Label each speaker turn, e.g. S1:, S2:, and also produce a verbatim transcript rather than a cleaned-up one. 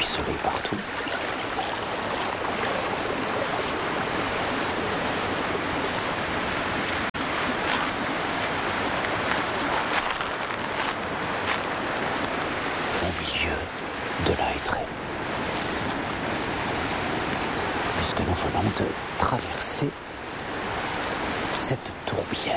S1: ruisseler partout. Au milieu de la hêtraie. Puisque nous venons de traverser cette tourbière.